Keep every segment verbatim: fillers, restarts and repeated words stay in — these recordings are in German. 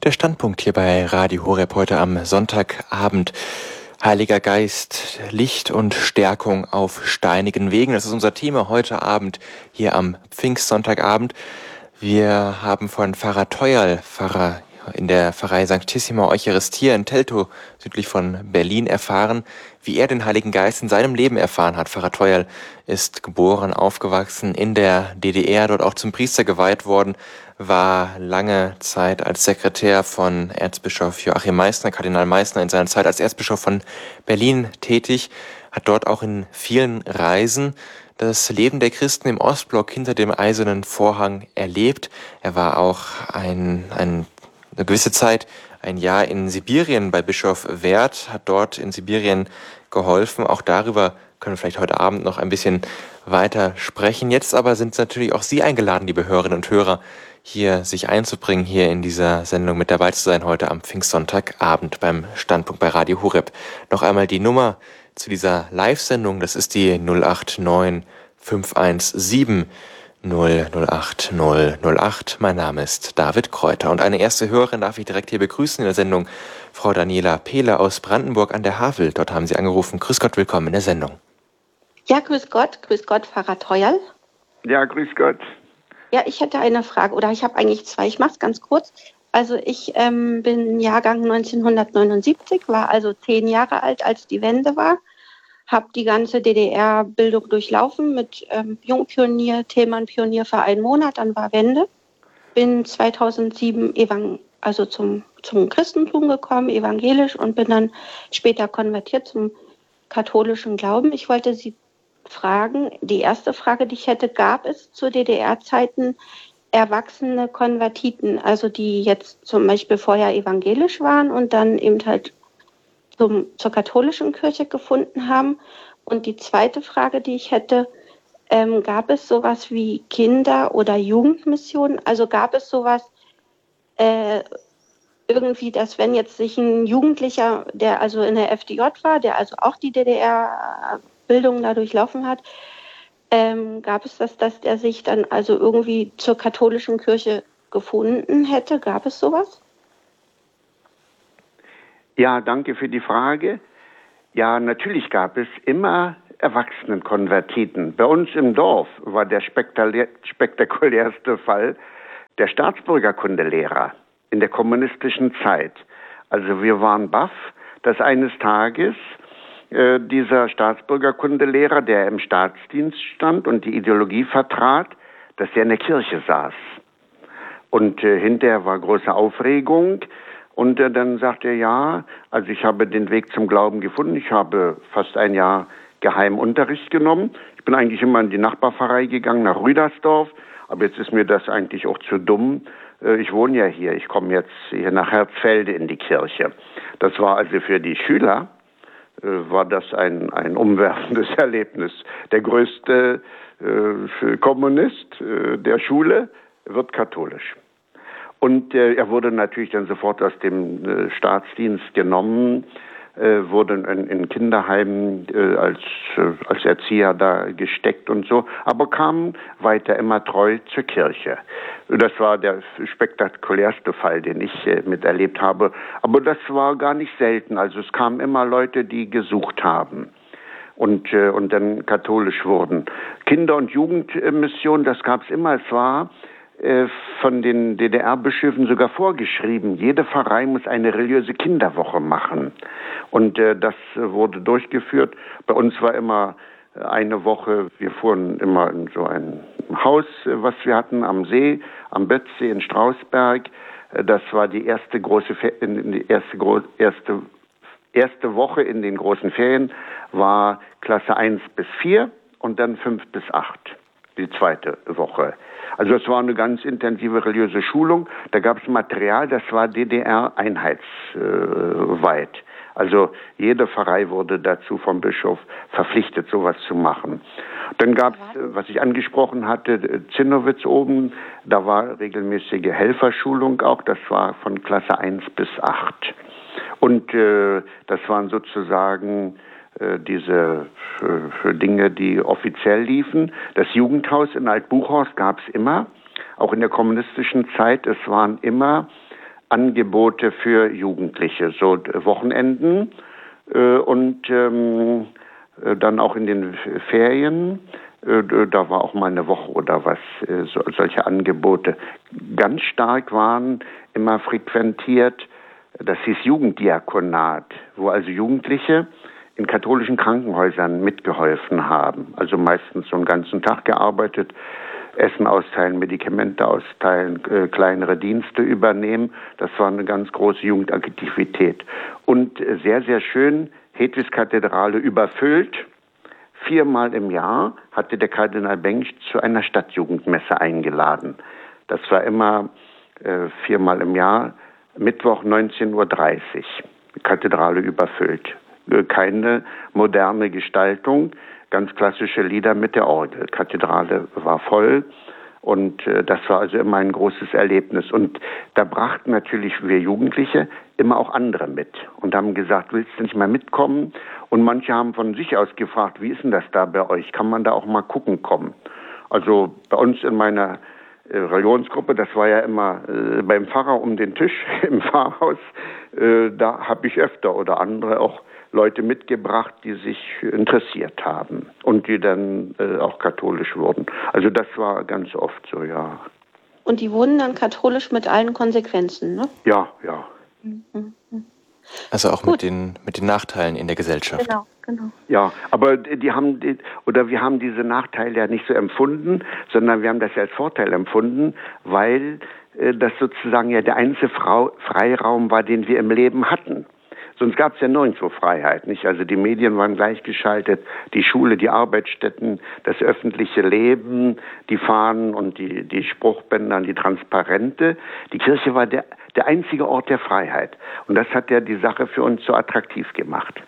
Der Standpunkt hier bei Radio Horeb heute am Sonntagabend. Heiliger Geist, Licht und Stärkung auf steinigen Wegen. Das ist unser Thema heute Abend hier am Pfingstsonntagabend. Wir haben von Pfarrer Theuerl, Pfarrer in der Pfarrei Sanctissima Eucharistia in Teltow, südlich von Berlin, erfahren, wie er den Heiligen Geist in seinem Leben erfahren hat. Pfarrer Theuerl ist geboren, aufgewachsen in der D D R, dort auch zum Priester geweiht worden, war lange Zeit als Sekretär von Erzbischof Joachim Meissner, Kardinal Meissner, in seiner Zeit als Erzbischof von Berlin tätig, hat dort auch in vielen Reisen das Leben der Christen im Ostblock hinter dem Eisernen Vorhang erlebt. Er war auch ein, ein, eine gewisse Zeit, ein Jahr in Sibirien bei Bischof Werth, hat dort in Sibirien geholfen. Auch darüber können wir vielleicht heute Abend noch ein bisschen weiter sprechen. Jetzt aber sind natürlich auch Sie eingeladen, liebe Hörerinnen und Hörer, hier sich einzubringen, hier in dieser Sendung mit dabei zu sein, heute am Pfingstsonntagabend beim Standpunkt bei Radio Horeb. Noch einmal die Nummer zu dieser Live-Sendung, das ist die null acht neun fünf eins sieben null null acht null null acht. Mein Name ist David Kräuter und eine erste Hörerin darf ich direkt hier begrüßen in der Sendung, Frau Daniela Pehle aus Brandenburg an der Havel. Dort haben Sie angerufen. Grüß Gott, willkommen in der Sendung. Ja, grüß Gott, grüß Gott, Pfarrer Theuerl. Ja, grüß Gott. Ja, ich hätte eine Frage, oder ich habe eigentlich zwei, ich mache es ganz kurz. Also ich ähm, bin Jahrgang neunzehnhundertneunundsiebzig, war also zehn Jahre alt, als die Wende war, habe die ganze D D R-Bildung durchlaufen mit ähm, Jungpionier, Thälmann-Pionier für einen Monat, dann war Wende. Bin zweitausendsieben evang- also zum, zum Christentum gekommen, evangelisch, und bin dann später konvertiert zum katholischen Glauben. Ich wollte Sie fragen, die erste Frage, die ich hätte, gab es zu D D R-Zeiten erwachsene Konvertiten, also die jetzt zum Beispiel vorher evangelisch waren und dann eben halt zum, zur katholischen Kirche gefunden haben? Und die zweite Frage, die ich hätte, ähm, gab es sowas wie Kinder- oder Jugendmissionen? Also gab es sowas äh, irgendwie, dass wenn jetzt sich ein Jugendlicher, der also in der F D J war, der also auch die D D R-Bildung da durchlaufen hat, ähm, gab es das, dass der sich dann also irgendwie zur katholischen Kirche gefunden hätte? Gab es sowas? Ja, danke für die Frage. Ja, natürlich gab es immer Erwachsenenkonvertiten. Bei uns im Dorf war der spektakulär, spektakulärste Fall der Staatsbürgerkundelehrer in der kommunistischen Zeit. Also wir waren baff, dass eines Tages äh, dieser Staatsbürgerkundelehrer, der im Staatsdienst stand und die Ideologie vertrat, dass er in der Kirche saß. Und äh, hinterher war große Aufregung. Und äh, dann sagte er, ja, also ich habe den Weg zum Glauben gefunden. Ich habe fast ein Jahr Geheimunterricht genommen. Ich bin eigentlich immer in die Nachbarpfarrei gegangen, nach Rüdersdorf. Aber jetzt ist mir das eigentlich auch zu dumm. Äh, ich wohne ja hier. Ich komme jetzt hier nach Herzfelde in die Kirche. Das war also für die Schüler, äh, war das ein, ein umwerfendes Erlebnis. Der größte äh, Kommunist äh, der Schule wird katholisch. Und äh, er wurde natürlich dann sofort aus dem äh, Staatsdienst genommen, äh, wurde in, in Kinderheimen äh, als, äh, als Erzieher da gesteckt und so, aber kam weiter immer treu zur Kirche. Das war der spektakulärste Fall, den ich äh, miterlebt habe. Aber das war gar nicht selten. Also es kamen immer Leute, die gesucht haben und, äh, und dann katholisch wurden. Kinder- und Jugendmission, das gab es immer. Es war von den D D R-Bischöfen sogar vorgeschrieben, jede Pfarrei muss eine religiöse Kinderwoche machen. Und äh, das wurde durchgeführt. Bei uns war immer eine Woche, wir fuhren immer in so ein Haus, was wir hatten am See, am Bötzsee in Strausberg. Das war die erste große, Fe- die erste, erste, erste Woche in den großen Ferien, war Klasse eins bis vier und dann fünf bis acht, die zweite Woche. Also es war eine ganz intensive religiöse Schulung. Da gab es Material, das war D D R-einheitsweit. Also jede Pfarrei wurde dazu vom Bischof verpflichtet, sowas zu machen. Dann gab es, was ich angesprochen hatte, Zinnowitz oben, da war regelmäßige Helferschulung auch, das war von Klasse eins bis acht. Und äh, das waren sozusagen diese für, für Dinge, die offiziell liefen. Das Jugendhaus in Altbuchhorst gab es immer, auch in der kommunistischen Zeit. Es waren immer Angebote für Jugendliche, so Wochenenden äh, und ähm, dann auch in den Ferien. Äh, da war auch mal eine Woche oder was, äh, so, solche Angebote. Ganz stark waren immer frequentiert, das hieß Jugenddiakonat, wo also Jugendliche in katholischen Krankenhäusern mitgeholfen haben. Also meistens so einen ganzen Tag gearbeitet, Essen austeilen, Medikamente austeilen, äh, kleinere Dienste übernehmen. Das war eine ganz große Jugendaktivität. Und äh, sehr, sehr schön, Hedwigskathedrale überfüllt. Viermal im Jahr hatte der Kardinal Bengsch zu einer Stadtjugendmesse eingeladen. Das war immer äh, viermal im Jahr, Mittwoch neunzehn Uhr dreißig. Kathedrale überfüllt. Äh, keine moderne Gestaltung. Ganz klassische Lieder mit der Orgel. Kathedrale war voll und äh, das war also immer ein großes Erlebnis. Und da brachten natürlich wir Jugendliche immer auch andere mit und haben gesagt, willst du nicht mal mitkommen? Und manche haben von sich aus gefragt, wie ist denn das da bei euch? Kann man da auch mal gucken kommen? Also bei uns in meiner äh, Religionsgruppe, das war ja immer äh, beim Pfarrer um den Tisch im Pfarrhaus, äh, da habe ich öfter oder andere auch Leute mitgebracht, die sich interessiert haben und die dann äh, auch katholisch wurden. Also das war ganz oft so, ja. Und die wurden dann katholisch mit allen Konsequenzen, ne? Ja, ja. Mhm. Also auch Gut. mit den, mit den Nachteilen in der Gesellschaft. Genau, genau. Ja, aber die haben die, oder wir haben diese Nachteile ja nicht so empfunden, sondern wir haben das ja als Vorteil empfunden, weil äh, das sozusagen ja der einzige Frau, Freiraum war, den wir im Leben hatten. Sonst gab es ja nirgendwo Freiheit, nicht? Also die Medien waren gleichgeschaltet, die Schule, die Arbeitsstätten, das öffentliche Leben, die Fahnen und die, die Spruchbänder, die Transparente. Die Kirche war der, der einzige Ort der Freiheit. Und das hat ja die Sache für uns so attraktiv gemacht.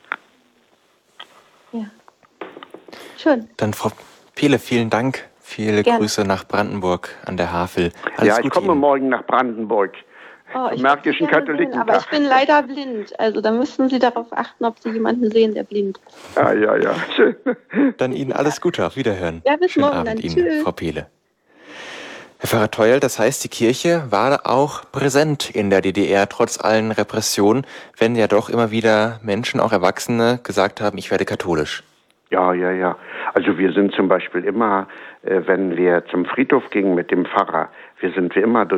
Ja. Schön. Dann Frau Pehle, vielen Dank. Viele Gerne. Grüße nach Brandenburg an der Havel. Alles Ja, ich Gute komme Ihnen. morgen nach Brandenburg. Oh, ich Märkischen würde gerne sehen, Katholikentag. aber ich bin leider blind. Also da müssen Sie darauf achten, ob Sie jemanden sehen, der blind ist. Ah, ja, ja, schön. Dann Ihnen alles Gute, auf Wiederhören. Ja, bis Schönen morgen Abend dann. Ihnen, Tschüss. Frau Pehle. Herr Pfarrer Theuel, das heißt, die Kirche war auch präsent in der D D R, trotz allen Repressionen, wenn ja doch immer wieder Menschen, auch Erwachsene, gesagt haben, ich werde katholisch. Ja, ja, ja. Also wir sind zum Beispiel immer, äh, wenn wir zum Friedhof gingen mit dem Pfarrer, wir sind wir immer durch